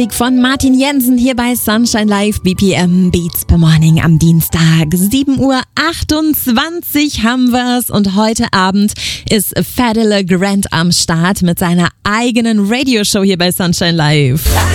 Von Martin Jensen hier bei Sunshine Live, BPM Beats per Morning am Dienstag. 7:28 Uhr haben wir's und heute Abend ist Fedele Grant am Start mit seiner eigenen Radioshow hier bei Sunshine Live.